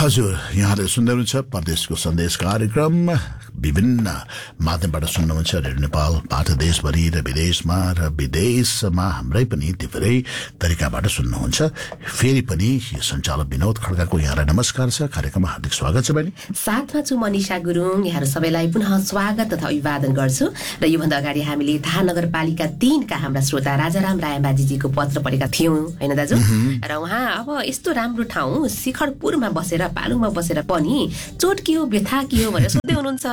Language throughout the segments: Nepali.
हजुर, यहाँले सुन्दै हुनुहुन्छ परदेशको सन्देश कार्यक्रम। विभिन्न माध्यमबाट सुन्नुहुन्छ, रेडियो नेपालबाट देशभरि र विदेशमा र विदेशमा हाम्रै पनि धेरै तरिकाबाट सुन्नुहुन्छ। फेरि पनि सञ्चालक विनोद खड्काको यहाँलाई नमस्कार छ। कार्यक्रममा हार्दिक स्वागत छ बहिनी। साथमा छु मनिषा गुरुङ। यहाँहरू सबैलाई पुनः स्वागत तथा अभिवादन गर्छु। र योभन्दा अगाडि हामीले थाहा नगरपालिका 3 का हाम्रा श्रोता राजाराम रायमाझीजीको पत्र पढेका थियौं, हैन दाजु? र उहाँ अब यस्तो राम्रो ठाउँ शिखरपुरमा बसेर, पालुङमा बसेर पनि चोट के हो, व्यथा के हो भनेर सोध्दै हुनुहुन्छ।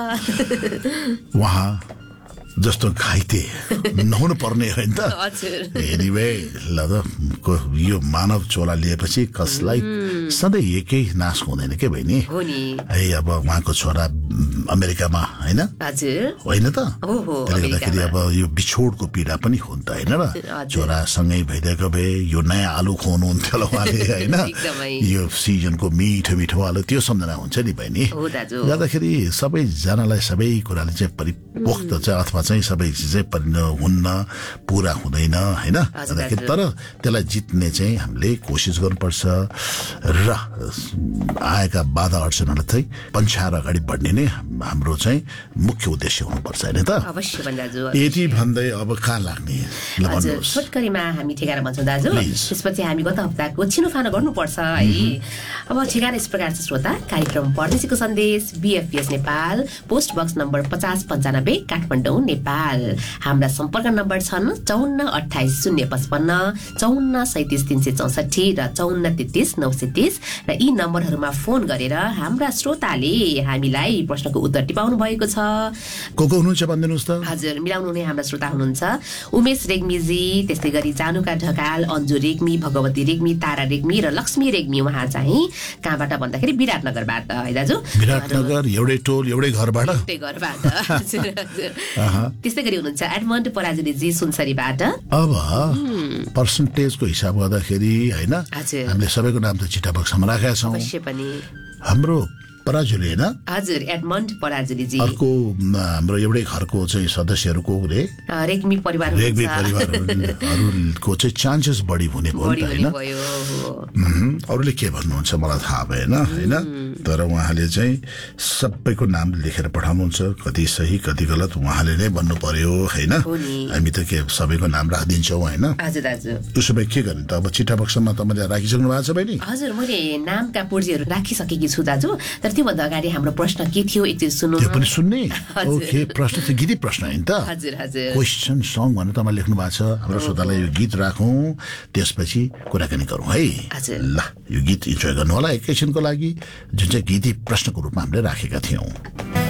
वहाँ जस्तो घाइते नहुनु पर्ने होइन त। एनिवे, ल त यो मानव चोला लिएपछि कसलाई सधैँ एकै नाश हुँदैन के बहिनी? है, अब उहाँको छोरा अमेरिकामा, होइन होइन त? त्यसले गर्दाखेरि अब यो बिछोडको पीडा पनि हुन्छ, होइन र? छोरा सँगै भइदिएको भए यो नयाँ आलु खुवाउनुहुन्थ्यो होला उहाँले, होइन? यो सिजनको मिठो मिठो आलु, त्यो सम्झना हुन्छ नि बहिनी। गर्दाखेरि सबैजनालाई सबै कुराले चाहिँ परिपोक्त चाहिँ अथवा चाहिँ सबै चिजै हुन्न, पूरा हुँदैन, होइन? तर त्यसलाई जित्ने चाहिँ हामीले कोसिस गर्नुपर्छ र आएका बाधा अडचनहरूलाई चाहिँ पन्छाएर अगाडि बढ्ने नै हाम्रो चाहिँ मुख्य उद्देश्य हुनुपर्छ, होइन त? यति भन्दै अब कहाँ लाग्ने? छोटकरीमा हामी ठेगाना भन्छौँ दाजु। त्यसपछि हामी गत हप्ताको छिनोफानो गर्नुपर्छ है। अब ठेगाना यस प्रकार छ श्रोता। कार्यक्रम परदेशीको सन्देश, BFPS Nepal, post box number 5095 Kathmandu Nepal. हाम्रा सम्पर्क नम्बर छन् 54 28 055, 54 37 364 र 54 33 930। र यी नम्बरहरूमा फोन गरेर हाम्रा श्रोताले हामीलाई प्रश्नको उत्तर टिपाउनु भएको छ। को हुनुहुन्छ भनिदिनुहोस् त। हजुर, मिलाउनु हुने हाम्रा श्रोता हुनुहुन्छ उमेश रेग्मीजी, त्यस्तै गरी जानुका ढकाल, अन्जु रेग्मी, भगवती रेग्मी, तारा रेग्मी र लक्ष्मी रेग्मी। उहाँ चाहिँ कहाँबाट भन्दाखेरि विराटनगरबाट, है दाजु? विराटनगर, एउटै टोल एउटै घरबाट। त्यस्तै गरी हुनुहुन्छ एडमन्ड पराजुलीजी सुनसरीबाट। अब पर्सेन्टेजको हिसाब गर्दाखेरि, होइन, हामीले सबैको नाम त चिठा बक्समा राखेका छौँ। हाम्रो पराजुली, होइन? हजुर, एडमन्ड पराजुलीजी। अर्को हाम्रो एउटै घरको चाहिँ सदस्यहरूको रेग्मी परिवारहरूको चाहिँ चान्सेस बढी हुने भयो नि त, होइन? अरूले के भन्नुहुन्छ मलाई थाहा भएन, होइन? तर उहाँले चाहिँ सबैको नाम लेखेर पठाउनुहुन्छ, कति सही कति गलत उहाँले नै भन्नु पर्यो, होइन? हामी त के सबैको नाम राखिदिन्छौँ, होइन? उसो भए के गर्ने त? अब चिठा बक्समा तपाईँले राखिसक्नु भएको छ बहिनी? हजुर, मैले नामका पुर्जीहरू राखिसकेकी छु दाजु। तर त्योभन्दा अगाडि हाम्रो प्रश्न के थियो एकचोटि सुन्नु। त्यो पनि सुन्ने? ओके, प्रश्न त गीतै प्रश्न होइन त? क्वेसन सङ भनेर तपाईँ लेख्नु भएको छ। हाम्रो श्रोतालाई यो गीत राखौँ, त्यसपछि कुराकानी गरौँ है। ल, यो गीत इन्जोय गर्नु होला एकैछिनको लागि, जुन चाहिँ गीतै प्रश्नको रूपमा हामीले राखेका थियौँ।